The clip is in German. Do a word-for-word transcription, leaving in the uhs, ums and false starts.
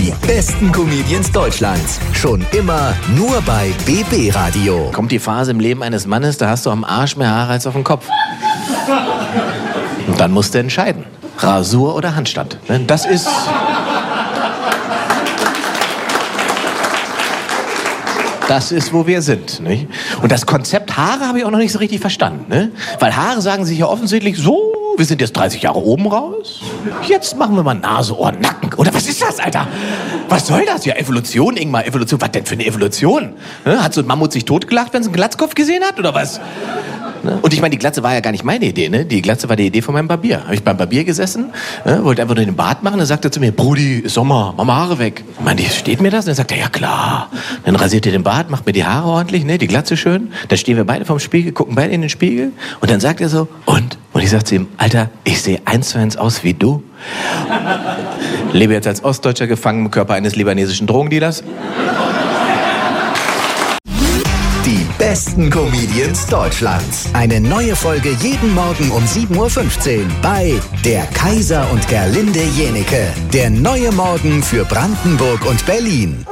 Die besten Comedians Deutschlands. Schon immer nur bei B B Radio. Kommt die Phase im Leben eines Mannes, da hast du am Arsch mehr Haare als auf dem Kopf. Und dann musst du entscheiden. Rasur oder Handstand. Das ist... Das ist, wo wir sind. Nicht? Und das Konzept Haare habe ich auch noch nicht so richtig verstanden. Ne? Weil Haare sagen sich ja offensichtlich so, wir sind jetzt dreißig Jahre oben raus. Jetzt machen wir mal Nase, Ohren, Nacken. Oder was ist das, Alter? Was soll das? Ja, Evolution, Ingmar, Evolution. Was denn für eine Evolution? Ne? Hat so ein Mammut sich totgelacht, wenn es einen Glatzkopf gesehen hat, oder was? Ne? Und ich meine, die Glatze war ja gar nicht meine Idee, ne? Die Glatze war die Idee von meinem Barbier. Habe ich beim Barbier gesessen, ne? Wollte einfach nur den Bart machen, dann sagte er zu mir, Brudi, ist Sommer, mach mal Haare weg. Ich meine, steht mir das? Und dann sagt er, ja klar. Dann rasiert er den Bart, macht mir die Haare ordentlich, ne? Die Glatze schön. Dann stehen wir beide vorm Spiegel, gucken beide in den Spiegel und dann sagt er so, und? Und ich sag zu ihm, Alter, ich sehe eins zu eins aus wie du. Lebe jetzt als Ostdeutscher gefangen im Körper eines libanesischen Drogendealers. Die besten Comedians Deutschlands. Eine neue Folge jeden Morgen um sieben Uhr fünfzehn bei Der Kaiser und Gerlinde Jenecke. Der neue Morgen für Brandenburg und Berlin.